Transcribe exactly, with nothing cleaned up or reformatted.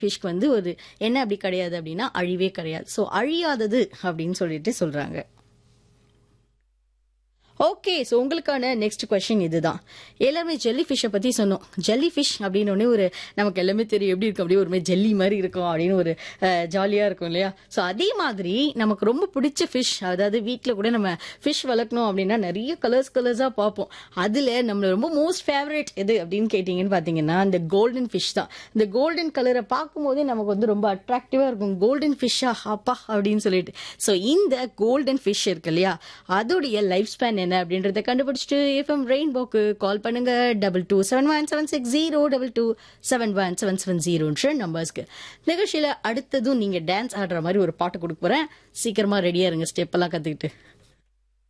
ஃபிஷ்க்கு வந்து ஒரு என்ன அப்படி கிடையாது அப்படின்னா அழிவே கிடையாது. ஸோ அழியாதது அப்படின்னு சொல்லிட்டு சொல்றாங்க. ஓகே, ஸோ உங்களுக்கான நெக்ஸ்ட் கொஸ்டின் இதுதான். எல்லாமே ஜெல்லி ஃபிஷ்ஷை பற்றி சொன்னோம். ஜெல்லி ஃபிஷ் அப்படின்னு ஒரு நமக்கு எல்லாமே தெரியும் எப்படி இருக்கும், அப்படியே ஒரு மாதிரி ஜெல்லி மாதிரி இருக்கும் அப்படின்னு ஒரு ஜாலியாக இருக்கும் இல்லையா? ஸோ அதே மாதிரி நமக்கு ரொம்ப பிடிச்ச ஃபிஷ், அதாவது வீட்டில் கூட நம்ம ஃபிஷ் வளர்க்கணும் அப்படின்னா நிறைய கலர்ஸ் கலர்ஸாக பார்ப்போம். அதில் நம்மள ரொம்ப மோஸ்ட் ஃபேவரட் எது அப்படின்னு கேட்டிங்கன்னு பார்த்தீங்கன்னா இந்த கோல்டன் ஃபிஷ் தான். இந்த கோல்டன் கலரை பார்க்கும்போதே நமக்கு வந்து ரொம்ப அட்ராக்டிவாக இருக்கும். கோல்டன் ஃபிஷ்ஷா அப்பா அப்படின்னு சொல்லிட்டு. ஸோ இந்த கோல்டன் ஃபிஷ் இருக்கு இல்லையா, அதோடைய லைஃப் ஸ்பேன் என்ன அப்படின்றத கண்டுபிடிச்சிட்டு எஃப்எம் ரெயின்போக்கு கால் பண்ணுங்க. Double two seven one seven six zero double two seven one seven seven ஜீரோன்ற நம்பர்ஸ்க்கு. நிகழ்ச்சியில அடுத்ததும் நீங்க டான்ஸ் ஆடுற மாதிரி ஒரு பாட்டு கொடுக்க போறேன். சீக்கிரமா ரெடியா இருங்க, ஸ்டெப் எல்லாம் கத்துக்கிட்டு.